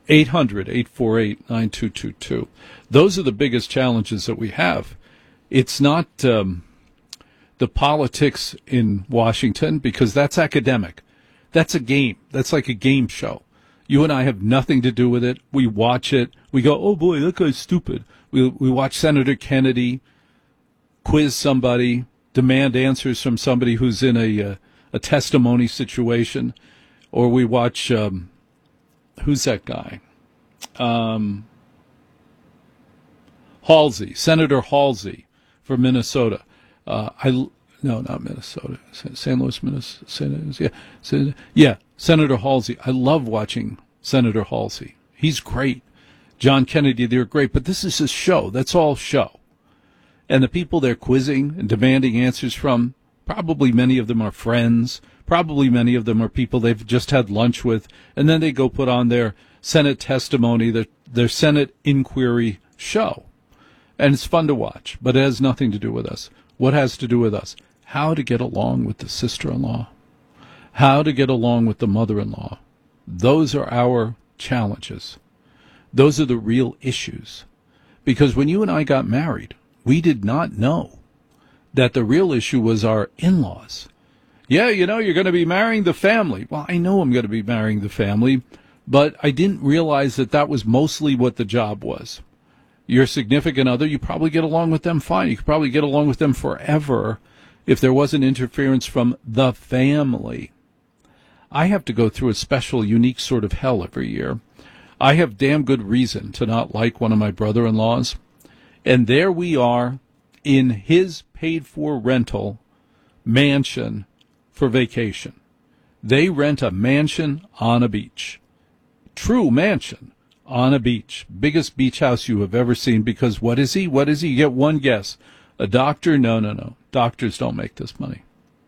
800-848-9222. Those are the biggest challenges that we have. It's not the politics in Washington, because that's academic. That's a game. That's like a game show. You and I have nothing to do with it. We watch it. We go, oh, boy, that guy's stupid. We watch Senator Kennedy quiz somebody, demand answers from somebody who's in a testimony situation. Or we watch, who's that guy? Halsey, Senator Halsey from Minnesota. No, not Minnesota. St. Louis, Minnesota. Yeah, Senator Halsey. I love watching Senator Halsey. He's great. John Kennedy, they're great. But this is a show. That's all show. And the people they're quizzing and demanding answers from, probably many of them are friends. Probably many of them are people they've just had lunch with. And then they go put on their Senate testimony, their Senate inquiry show. And it's fun to watch, but it has nothing to do with us. What has to do with us? How to get along with the sister-in-law. How to get along with the mother-in-law. Those are our challenges. Those are the real issues. Because when you and I got married, we did not know that the real issue was our in-laws. Yeah, you're going to be marrying the family. Well, I know I'm going to be marrying the family, but I didn't realize that was mostly what the job was. Your significant other, you probably get along with them fine. You could probably get along with them forever if there wasn't interference from the family. I have to go through a special, unique sort of hell every year. I have damn good reason to not like one of my brother-in-laws. And there we are in his paid-for rental mansion for vacation. They rent a mansion on a beach. True mansion on a beach. Biggest beach house you have ever seen, because what is he? What is he? You get one guess. A doctor? No. Doctors don't make this money.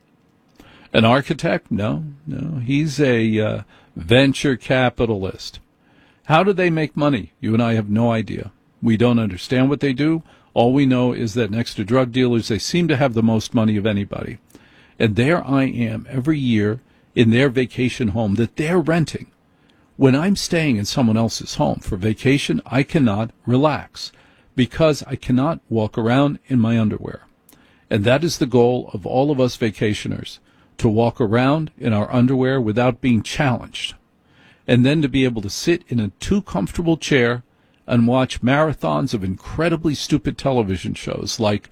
An architect? No. He's a venture capitalist. How do they make money? You and I have no idea. We don't understand what they do. All we know is that next to drug dealers, they seem to have the most money of anybody. And there I am every year in their vacation home that they're renting. When I'm staying in someone else's home for vacation, I cannot relax because I cannot walk around in my underwear. And that is the goal of all of us vacationers, to walk around in our underwear without being challenged. And then to be able to sit in a too comfortable chair and watch marathons of incredibly stupid television shows like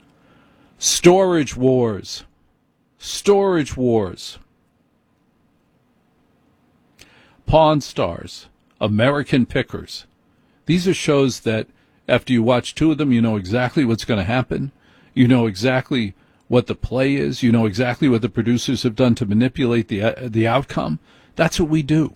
Storage Wars, Pawn Stars, American Pickers. These are shows that after you watch two of them, you know exactly what's going to happen. You know exactly what the play is. You know exactly what the producers have done to manipulate the outcome. That's what we do.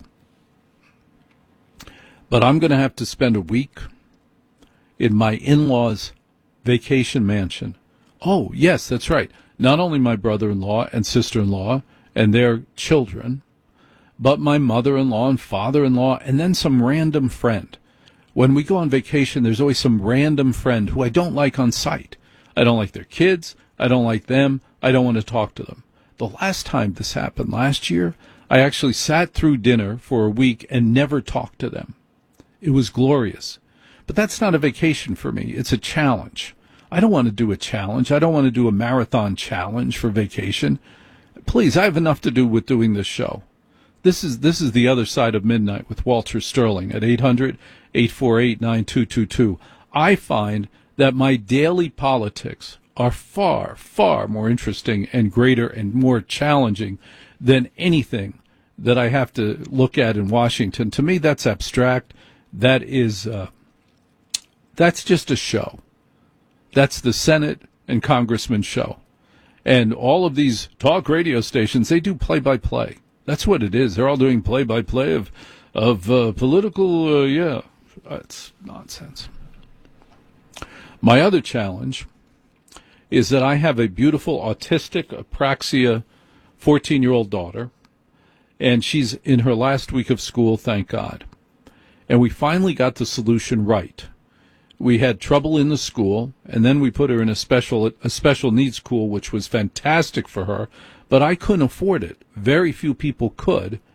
But I'm going to have to spend a week in my in-laws' vacation mansion. Oh, yes, that's right. Not only my brother-in-law and sister-in-law and their children, but my mother-in-law and father-in-law, and then some random friend. When we go on vacation, there's always some random friend who I don't like on sight. I don't like their kids. I don't like them. I don't want to talk to them. The last time this happened, last year, I actually sat through dinner for a week and never talked to them. It was glorious. But that's not a vacation for me. It's a challenge. I don't want to do a challenge. I don't want to do a marathon challenge for vacation. Please, I have enough to do with doing this show. This is The Other Side of Midnight with Walter Sterling at 800-848-9222. I find that my daily politics are far, far more interesting and greater and more challenging than anything that I have to look at in Washington. To me, that's abstract. That is, that's just a show. That's the Senate and Congressman show. And all of these talk radio stations, they do play-by-play. That's what it is. They're all doing play-by-play of political, it's nonsense. My other challenge is that I have a beautiful autistic apraxia 14-year-old daughter, and she's in her last week of school, thank God. And we finally got the solution right. We had trouble in the school, and then we put her in a special needs school, which was fantastic for her, but I couldn't afford it. Very few people could,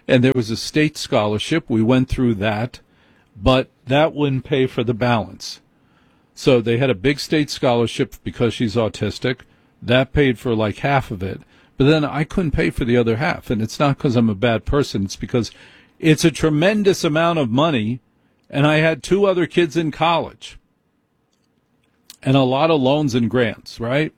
And there was a state scholarship. We went through that, but that wouldn't pay for the balance. So they had a big state scholarship because she's autistic. That paid for like half of it. But then I couldn't pay for the other half. And it's not because I'm a bad person. It's because it's a tremendous amount of money. And I had 2 other kids in college. And a lot of loans and grants, right?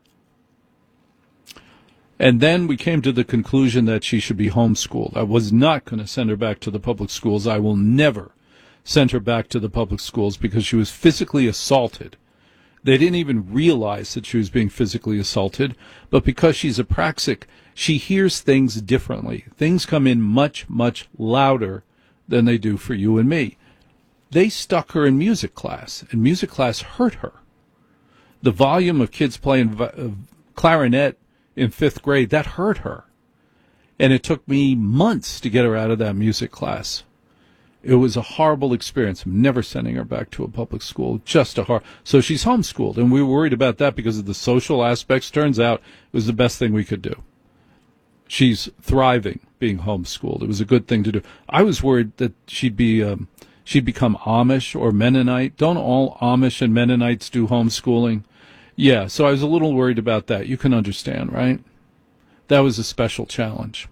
And then we came to the conclusion that she should be homeschooled. I was not going to send her back to the public schools. I will never send her back to the public schools because she was physically assaulted. They didn't even realize that she was being physically assaulted, but because she's apraxic, she hears things differently. Things come in much, much louder than they do for you and me. They stuck her in music class, and music class hurt her. The volume of kids playing clarinet in 5th grade, that hurt her. And it took me months to get her out of that music class. It was a horrible experience. I'm never sending her back to a public school. Just a horror. So she's homeschooled, and we were worried about that because of the social aspects. Turns out it was the best thing we could do. She's thriving being homeschooled. It was a good thing to do. I was worried that she'd become Amish or Mennonite. Don't all Amish and Mennonites do homeschooling? Yeah, so I was a little worried about that. You can understand, right? That was a special challenge.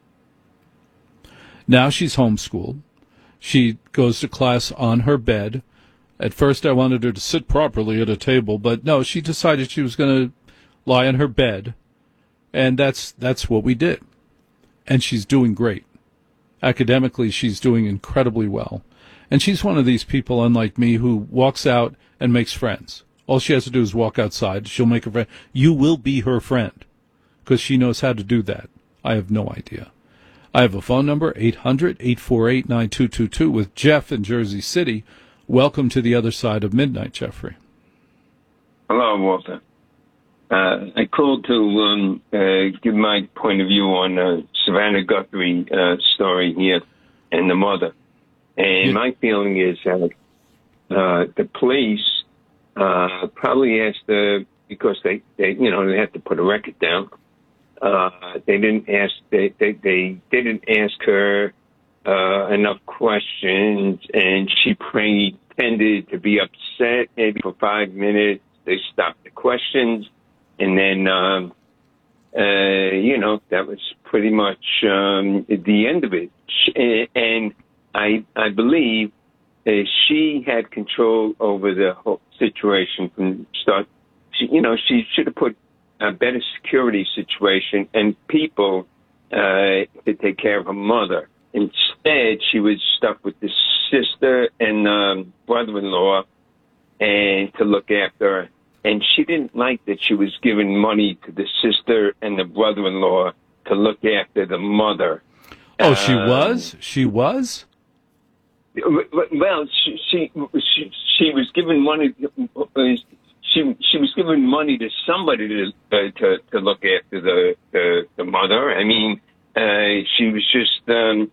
Now she's homeschooled. She goes to class on her bed. At first I wanted her to sit properly at a table, but no, she decided she was going to lie on her bed, and that's what we did. And she's doing great. Academically, she's doing incredibly well. And she's one of these people, unlike me, who walks out and makes friends. All she has to do is walk outside. She'll make a friend. You will be her friend because she knows how to do that. I have no idea. I have a phone number, 800-848-9222, with Jeff in Jersey City. Welcome to the other side of midnight, Jeffrey. Hello, Walter. I called to give my point of view on Savannah Guthrie story here and the mother. And my feeling is that the police probably asked her, because they have to put a record down. They didn't ask her enough questions, and she pretended to be upset maybe for 5 minutes. They stopped the questions, and then that was pretty much the end of it. And I believe she had control over the whole situation from start. She should have put a better security situation and people to take care of her mother. Instead, she was stuck with the sister and brother-in-law and to look after her. And she didn't like that she was giving money to the sister and the brother-in-law to look after the mother. Oh, she was? She was? Well, she was giving money. She was giving money to somebody to look after the mother. I mean, she was just.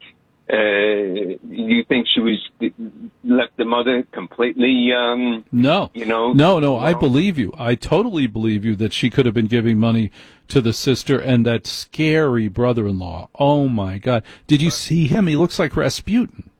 You think she was left the mother completely? No. No. I believe you. I totally believe you that she could have been giving money to the sister and that scary brother-in-law. Oh my God! Did you see him? He looks like Rasputin.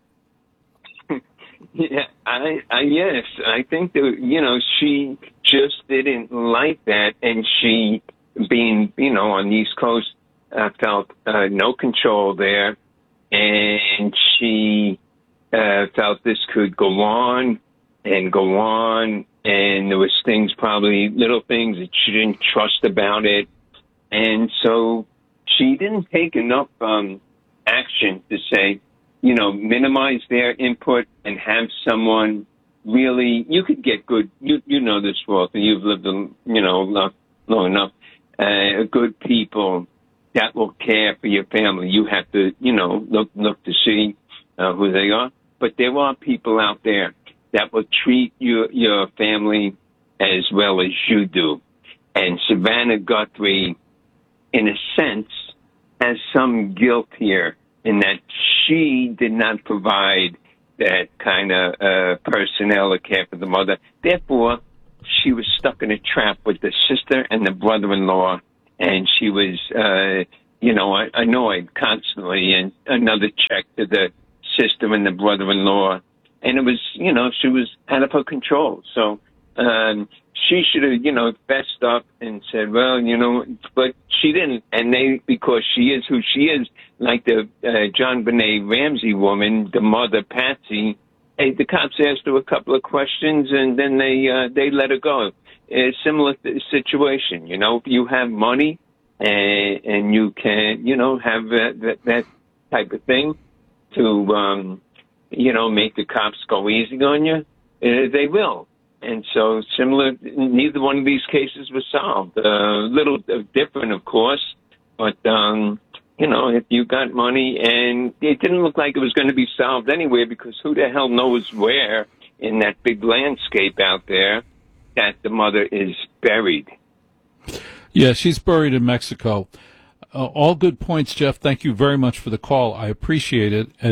Yeah, yes, I think that, she just didn't like that, and she, being, on the East Coast, felt no control there, and she felt this could go on, and there was things, probably little things that she didn't trust about it, and so she didn't take enough action to say, minimize their input and have someone really, you could get good, you know this, Walter, you've lived, long enough, good people that will care for your family. You have to, look to see who they are. But there are people out there that will treat your family as well as you do. And Savannah Guthrie, in a sense, has some guilt here in that she did not provide that kind of personnel or care for the mother. Therefore, she was stuck in a trap with the sister and the brother-in-law, and she was I know I constantly, and another check to the sister and the brother-in-law, and it was, she was out of her control. So, she should have, fessed up and said, well, but she didn't. And because she is who she is, like the John Benet Ramsey woman, the mother, Patsy, the cops asked her a couple of questions and then they let her go. A similar situation, if you have money and you can, have that type of thing to, make the cops go easy on you, they will. And so neither one of these cases was solved. A little different, of course, but, if you got money, and it didn't look like it was going to be solved anywhere, because who the hell knows where in that big landscape out there that the mother is buried. Yeah, she's buried in Mexico. All good points, Jeff. Thank you very much for the call. I appreciate it. At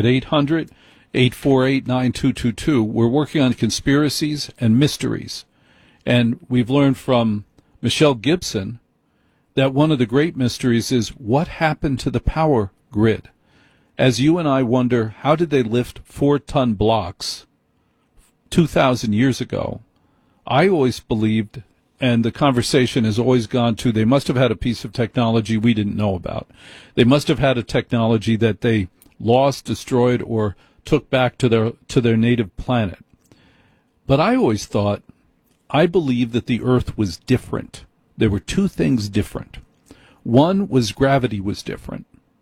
800-848-9222, we're working on conspiracies and mysteries. And we've learned from Michelle Gibson that one of the great mysteries is what happened to the power grid. As you and I wonder, how did they lift 4-ton blocks 2,000 years ago? I always believed, and the conversation has always gone to, they must have had a piece of technology we didn't know about. They must have had a technology that they lost, destroyed, or took back to their native planet. But I believed that the Earth was different. There were two things different. One was gravity was different.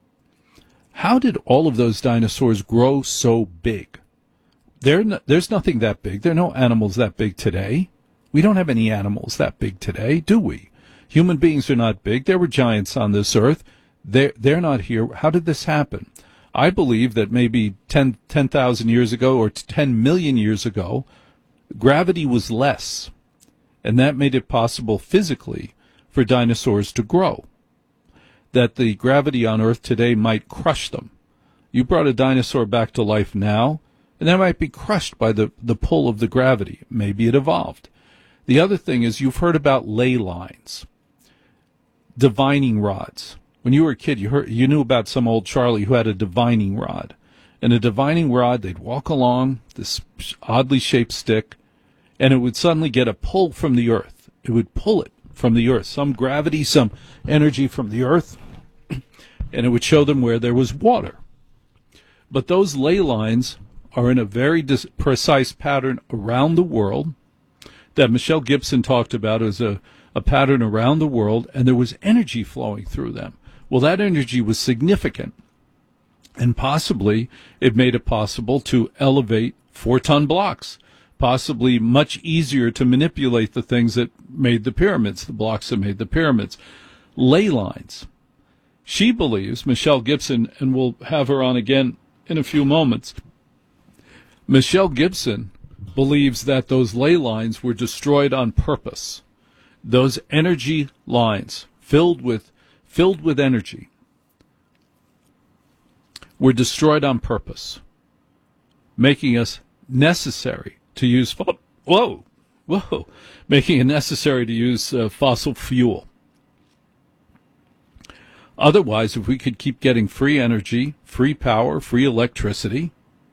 How did all of those dinosaurs grow so big? There's nothing that big. There are no animals that big today. We don't have any animals that big today, do we? Human beings are not big. There were giants on this earth. They're not here. How did this happen? I believe that maybe 10,000 years ago or 10 million years ago, gravity was less. And that made it possible physically for dinosaurs to grow. That the gravity on Earth today might crush them. You brought a dinosaur back to life now, and that might be crushed by the pull of the gravity. Maybe it evolved. The other thing is, you've heard about ley lines, divining rods. When you were a kid, you knew about some old Charlie who had a divining rod. And a divining rod, they'd walk along this oddly shaped stick, and it would suddenly get a pull from the earth. It would pull it from the earth, some gravity, some energy from the earth, and it would show them where there was water. But those ley lines are in a very precise pattern around the world that Michelle Gibson talked about as a pattern around the world, and there was energy flowing through them. Well, that energy was significant, and possibly it made it possible to elevate 4-ton blocks, possibly much easier to manipulate the things that made the pyramids, the blocks that made the pyramids. Ley lines. She believes, Michelle Gibson, and we'll have her on again in a few moments, Michelle Gibson believes that those ley lines were destroyed on purpose. Those energy lines filled with energy were destroyed on purpose, making us necessary to use making it necessary to use fossil fuel. Otherwise, if we could keep getting free energy, free power, free electricity,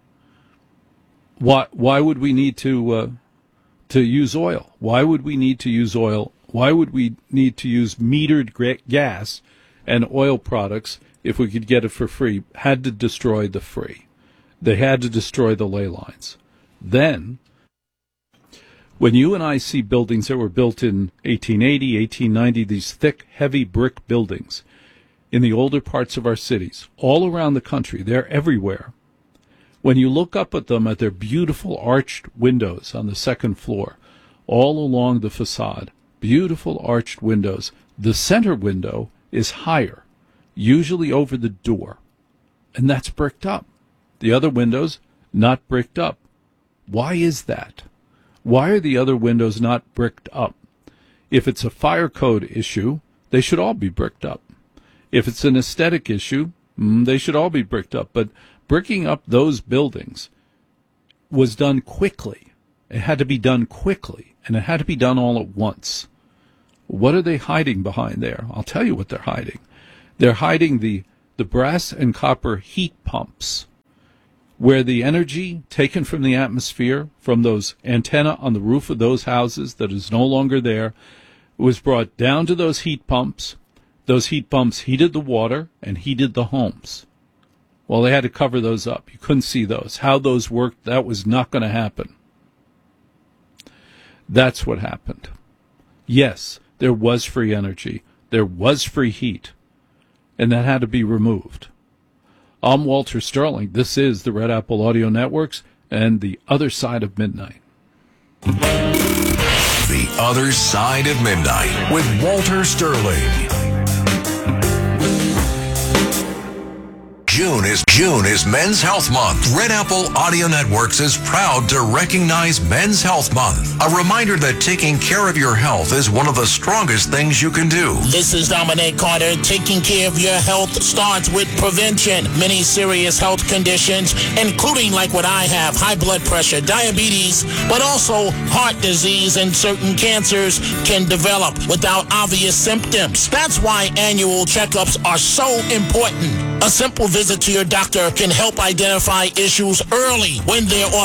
why would we need to use oil? Why would we need to use oil? Why would we need to use metered gas and oil products if we could get it for free? Had to destroy the free. They had to destroy the ley lines. Then, when you and I see buildings that were built in 1880, 1890, these thick, heavy brick buildings in the older parts of our cities, all around the country, they're everywhere. When you look up at them, at their beautiful arched windows on the second floor, all along the facade, beautiful arched windows, the center window is higher, usually over the door, and that's bricked up. The other windows, not bricked up. Why is that? Why are the other windows not bricked up? If it's a fire code issue, they should all be bricked up. If it's an aesthetic issue, they should all be bricked up. But bricking up those buildings was done quickly. It had to be done quickly, and it had to be done all at once. What are they hiding behind there? I'll tell you what they're hiding. They're hiding the brass and copper heat pumps, where the energy taken from the atmosphere, from those antenna on the roof of those houses that is no longer there, was brought down to those heat pumps. Those heat pumps heated the water and heated the homes. Well, they had to cover those up. You couldn't see those. How those worked, that was not going to happen. That's what happened. Yes, there was free energy. There was free heat. And that had to be removed. I'm Walter Sterling. This is the Red Apple Audio Networks and The Other Side of Midnight. The Other Side of Midnight with Walter Sterling. June is Men's Health Month. Red Apple Audio Networks is proud to recognize Men's Health Month. A reminder that taking care of your health is one of the strongest things you can do. This is Dominic Carter. Taking care of your health starts with prevention. Many serious health conditions, including like what I have, high blood pressure, diabetes, but also heart disease and certain cancers can develop without obvious symptoms. That's why annual checkups are so important. A simple visit to your doctor can help identify issues early when they're